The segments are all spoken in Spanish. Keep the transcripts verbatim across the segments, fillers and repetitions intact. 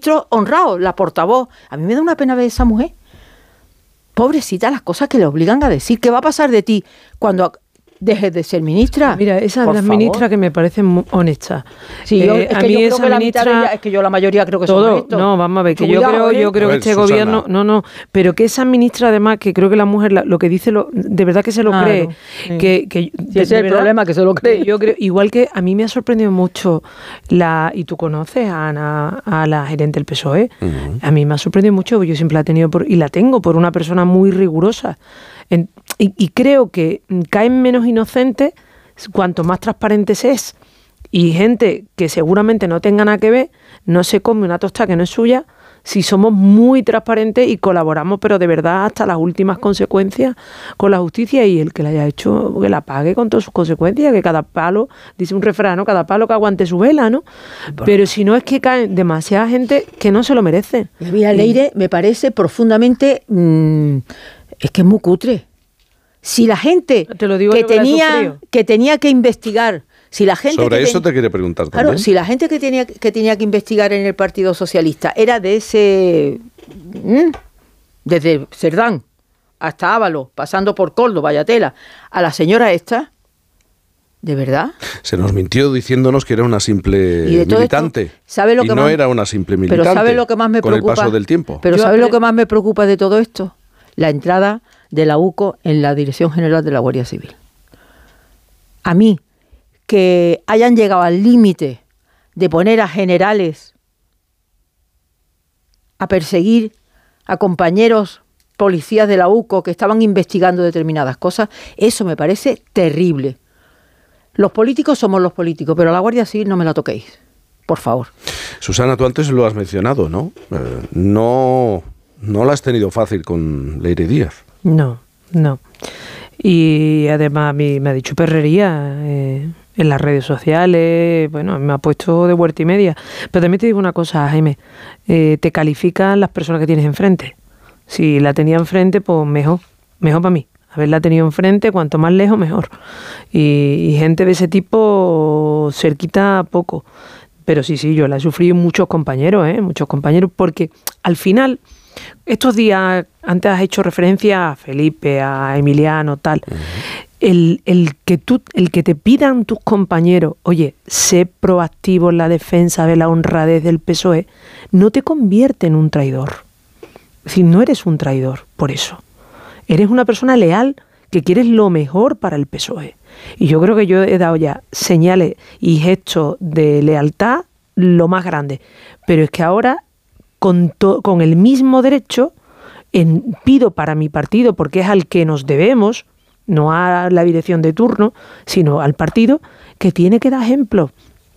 ministros honrados, la portavoz. A mí me da una pena ver esa mujer. Pobrecita, las cosas que le obligan a decir. ¿Qué va a pasar de ti cuando dejes de ser ministra? Mira, esa es la ministra que me parece muy honesta. Sí, eh, yo, es a que mí yo creo esa que la ministra, mitad de ella, es que yo la mayoría creo que todo, son honestos. No, vamos a ver, que Mucho yo cuidado, creo, ¿eh? yo creo ver, que este Susana. gobierno, no, no, pero que esa ministra además, que creo que la mujer la, lo que dice, lo, de verdad que se lo Claro, cree, sí. que, que Sí, de, ese es de el verdad, problema, que se lo cree. Yo creo, igual que a mí me ha sorprendido mucho la, y tú conoces a Ana, a la gerente del P S O E, uh-huh. A mí me ha sorprendido mucho, yo siempre la he tenido por, y la tengo por una persona muy rigurosa, en, y, y creo que caen menos inocentes cuanto más transparentes es, y gente que seguramente no tenga nada que ver, no se come una tostada que no es suya, si somos muy transparentes y colaboramos, pero de verdad hasta las últimas consecuencias con la justicia, y el que la haya hecho, que la pague con todas sus consecuencias, que cada palo, dice un refrán, ¿no? Cada palo que aguante su vela, ¿no? Bueno. Pero si no, es que caen demasiada gente que no se lo merece. Mira, Leire, me parece profundamente, mmm, es que es muy cutre. Si la gente te lo digo que, yo que, tenía, que tenía que investigar, si la gente sobre que eso ten... te quiere preguntar también. Claro, si la gente que tenía que tenía que investigar en el Partido Socialista era de ese, ¿Mm? desde Cerdán hasta Ábalos, pasando por Coldo, Vallatela, a la señora esta, ¿de verdad? Se nos mintió diciéndonos que era una simple militante. Esto, ¿sabe lo que y no más... era una simple militante. Pero ¿sabe lo que más me con preocupa? el paso del tiempo. Pero Yo ¿sabe apre... lo que más me preocupa de todo esto? La entrada de la U C O en la Dirección General de la Guardia Civil. A mí, que hayan llegado al límite de poner a generales a perseguir a compañeros policías de la U C O que estaban investigando determinadas cosas, eso me parece terrible. Los políticos somos los políticos, pero a la Guardia Civil no me la toquéis, por favor. Susana, tú antes lo has mencionado, ¿no? Eh, no, no la has tenido fácil con Leire Díaz. No, no. Y además a mí me ha dicho perrería eh, en las redes sociales, bueno, me ha puesto de huerta y media. Pero también te digo una cosa, Jaime, eh, te califican las personas que tienes enfrente. Si la tenía enfrente, pues mejor, mejor para mí. Haberla tenido enfrente, cuanto más lejos, mejor. Y, y gente de ese tipo cerquita poco. Pero sí, sí, yo la he sufrido muchos compañeros, ¿eh? Muchos compañeros, porque al final, estos días, antes has hecho referencia a Felipe, a Emiliano, tal, uh-huh. el, el, que tú, el que te pidan tus compañeros, oye, sé proactivo en la defensa de la honradez del P S O E, no te convierte en un traidor. Es decir, no eres un traidor por eso. Eres una persona leal que quieres lo mejor para el P S O E. Y yo creo que yo he dado ya señales y gestos de lealtad lo más grande. Pero es que ahora, con, to, con el mismo derecho, en, pido para mi partido, porque es al que nos debemos, no a la dirección de turno, sino al partido, que tiene que dar ejemplo.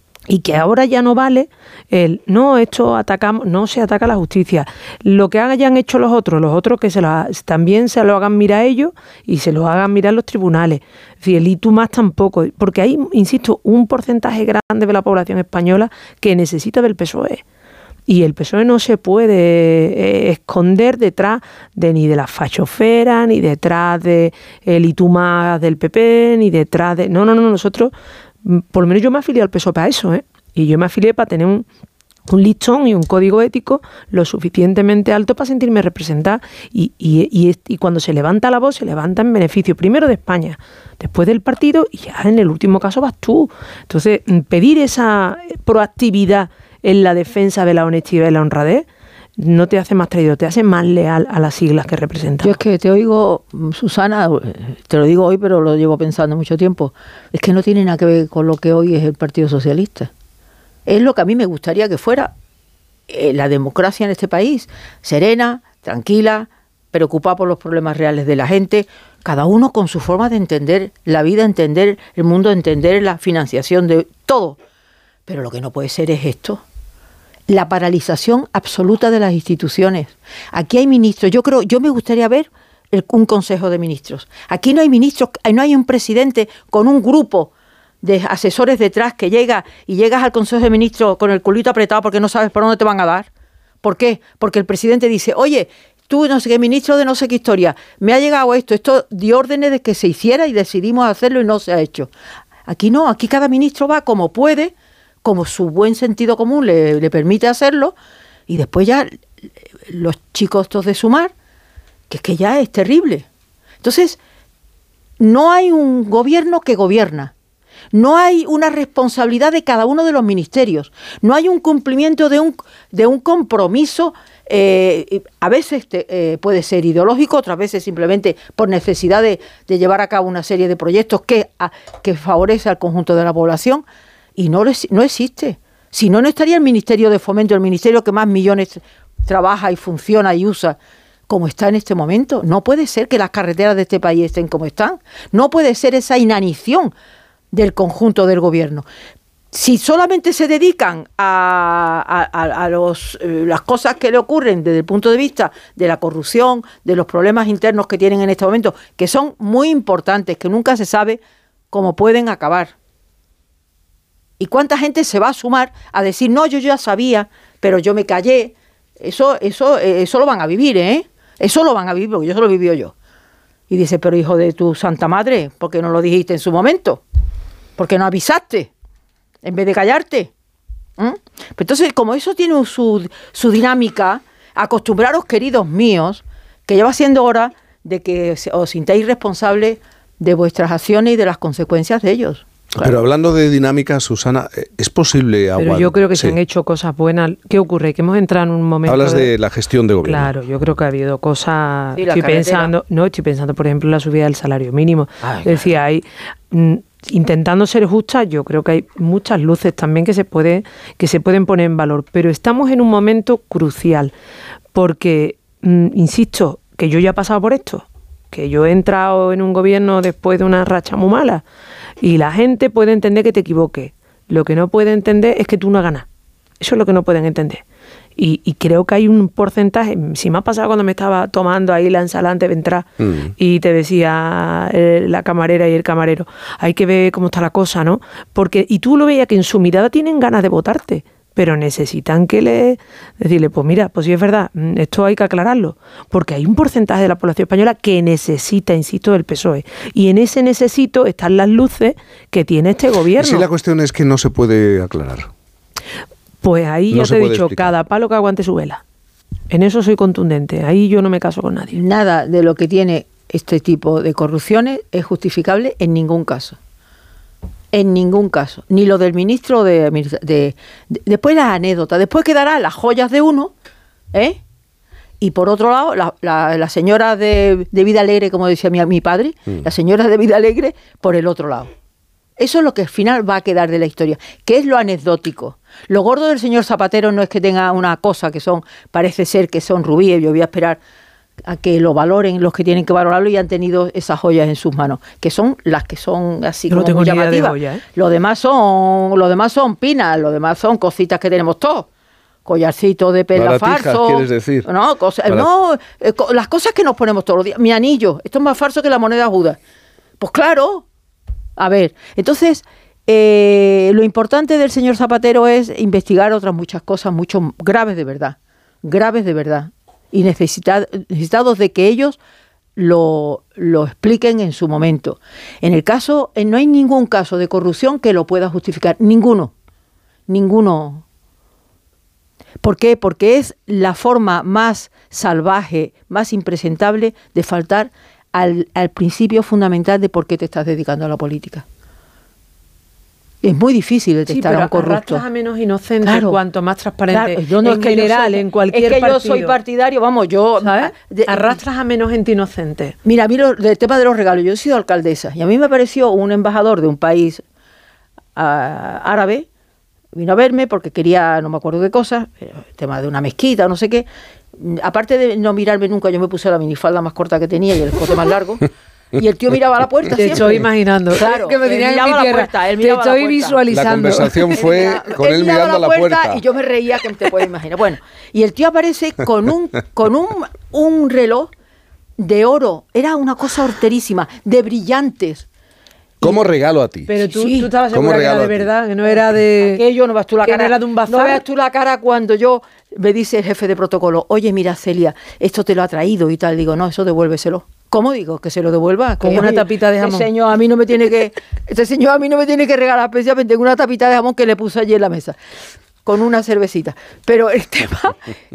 Y que ahora ya no vale el, no, esto atacamos, no se ataca a la justicia. Lo que hayan hecho los otros, los otros que se lo, también se lo hagan mirar ellos y se lo hagan mirar los tribunales. Es decir, el y tú más tampoco, porque hay, insisto, un porcentaje grande de la población española que necesita del P S O E. Y el P S O E no se puede eh, esconder detrás de ni de la fachofera, ni detrás de el y tú más del P P, ni detrás de... No, no, no, nosotros... Por lo menos yo me afilié al P S O E para eso, ¿eh? Y yo me afilié para tener un, un listón y un código ético lo suficientemente alto para sentirme representada. Y, y, y, y cuando se levanta la voz, se levanta en beneficio primero de España, después del partido y ya en el último caso vas tú. Entonces, pedir esa proactividad en la defensa de la honestidad y la honradez no te hace más traidor, te hace más leal a las siglas que representas. Yo es que te oigo, Susana, te lo digo hoy, pero lo llevo pensando mucho tiempo, es que no tiene nada que ver con lo que hoy es el Partido Socialista. Es lo que a mí me gustaría que fuera eh, la democracia en este país, serena, tranquila, preocupada por los problemas reales de la gente, cada uno con su forma de entender la vida, entender el mundo, entender la financiación de todo. Pero lo que no puede ser es esto. La paralización absoluta de las instituciones. Aquí hay ministros, yo creo, yo me gustaría ver el, un consejo de ministros. Aquí no hay ministros, no hay un presidente con un grupo de asesores detrás que llega y llegas al consejo de ministros con el culito apretado porque no sabes por dónde te van a dar. ¿Por qué? Porque el presidente dice, oye, tú no sé qué ministro de no sé qué historia, me ha llegado esto, esto dio órdenes de que se hiciera y decidimos hacerlo y no se ha hecho. Aquí no, aquí cada ministro va como puede, como su buen sentido común le, le permite hacerlo, Y después ya los chicos estos de Sumar, que es que ya es terrible. Entonces, no hay un gobierno que gobierna. No hay una responsabilidad de cada uno de los ministerios. No hay un cumplimiento de un, de un compromiso. Eh, a veces te, eh, puede ser ideológico, otras veces simplemente por necesidad de, de llevar a cabo una serie de proyectos que, a, que favorece al conjunto de la población. Y no, no existe. Si no, no estaría el Ministerio de Fomento, el ministerio que más millones trabaja y funciona y usa, como está en este momento. No puede ser que las carreteras de este país estén como están. No puede ser esa inanición del conjunto del gobierno. Si solamente se dedican a, a, a los, eh, las cosas que le ocurren desde el punto de vista de la corrupción, de los problemas internos que tienen en este momento, que son muy importantes, que nunca se sabe cómo pueden acabar. ¿Y cuánta gente se va a sumar a decir, no, yo ya sabía, pero yo me callé? Eso, eso, eso lo van a vivir, ¿eh? Eso lo van a vivir, porque yo eso lo vivió yo. Y dice, pero hijo de tu santa madre, ¿por qué no lo dijiste en su momento? ¿Por qué no avisaste? En vez de callarte. ¿Mm? Entonces, como eso tiene su, su dinámica, acostumbraros, queridos míos, que ya va siendo hora de que os sintáis responsables de vuestras acciones y de las consecuencias de ellos. Claro. Pero hablando de dinámica, Susana, ¿es posible aguantar? Pero yo creo que sí. se han hecho cosas buenas. ¿Qué ocurre? Que hemos entrado en un momento... Hablas de, de la gestión de gobierno. Claro, yo creo que ha habido cosas... Sí, estoy pensando, no, estoy pensando, por ejemplo, en la subida del salario mínimo. Ay, es decir, claro. hay... Mm, intentando ser justa, yo creo que hay muchas luces también que se puede, que se pueden poner en valor. Pero estamos en un momento crucial. Porque, mm, insisto, que yo ya he pasado por esto. Que yo he entrado en un gobierno después de una racha muy mala. Y la gente puede entender que te equivoques. Lo que no puede entender es que tú no ganas. Eso es lo que no pueden entender. Y, y creo que hay un porcentaje, si me ha pasado cuando me estaba tomando ahí la ensalada antes de entrar mm. y te decía eh, la camarera y el camarero, hay que ver cómo está la cosa, ¿no? Porque, y tú lo veías que en su mirada tienen ganas de votarte, pero necesitan que le decirle, pues mira, pues sí es verdad, esto hay que aclararlo, porque hay un porcentaje de la población española que necesita, insisto, del P S O E, y en ese necesito están las luces que tiene este gobierno. ¿Y si la cuestión es que no se puede aclarar? Pues ahí no yo te he dicho, explicar. Cada palo que aguante su vela. En eso soy contundente, ahí yo no me caso con nadie. Nada de lo que tiene este tipo de corrupciones es justificable en ningún caso. En ningún caso. Ni lo del ministro de... de, de después las anécdotas. Después quedarán las joyas de uno, ¿eh? Y por otro lado, la, la, la señora de, de Vida Alegre, como decía mi, mi padre, mm. la señora de Vida Alegre, por el otro lado. Eso es lo que al final va a quedar de la historia, que es lo anecdótico. Lo gordo del señor Zapatero no es que tenga una cosa que son, parece ser que son rubíes, yo voy a esperar a que lo valoren los que tienen que valorarlo y han tenido esas joyas en sus manos, que son las que son así Yo como no tengo muy ni idea de llamativas. joya, ¿eh? Lo demás son, lo demás son pinas, lo demás son cositas que tenemos todos. Collarcito de perla falso. ¿Quieres decir? No, cosa, no eh, co- las cosas que nos ponemos todos los días. Mi anillo, esto es más falso que la moneda Judas. Pues claro. A ver, entonces, eh, lo importante del señor Zapatero es investigar otras muchas cosas, mucho graves de verdad, graves de verdad, y necesitad, necesitados de que ellos lo, lo expliquen en su momento. En el caso, eh, no hay ningún caso de corrupción que lo pueda justificar, ninguno, ninguno. ¿Por qué? Porque es la forma más salvaje, más impresentable de faltar al, al principio fundamental de por qué te estás dedicando a la política. Es muy difícil detectar sí, a un corrupto. Arrastras a menos inocentes, claro, cuanto más transparente. Claro, yo no, en es que general, soy, en cualquier es que partido. yo soy partidario, vamos, yo... ¿Sabes? De, Arrastras a menos gente inocente. Mira, a mí lo, del tema de los regalos, yo he sido alcaldesa y a mí me pareció un embajador de un país uh, árabe, vino a verme porque quería, no me acuerdo qué cosa, el tema de una mezquita o no sé qué. Aparte de no mirarme nunca, yo me puse la minifalda más corta que tenía y el escote más largo. Y el tío miraba a la puerta. Te siempre. estoy imaginando. Claro, que me él miraba a la puerta. Él Te miraba estoy a la puerta. visualizando. La conversación fue él mira, con él, él mirando a la puerta, puerta. Y yo me reía, que te puedes imaginar. Bueno, y el tío aparece con un con un, un reloj de oro. Era una cosa horterísima, de brillantes. ¿Cómo regalo a ti? Pero tú, Sí. tú estabas segura que era de verdad, que no era de... Aquello, no veas tú la que cara. no era de un bazar. No veas tú la cara cuando yo, me dice el jefe de protocolo, oye, mira, Celia, esto te lo ha traído y tal. Digo, no, eso devuélveselo. ¿Cómo digo? Que se lo devuelva. Con que, una oye, tapita de jamón. Este señor a mí no me tiene que, este señor a mí no me tiene que regalar especialmente una tapita de jamón que le puse allí en la mesa. con una cervecita. Pero el tema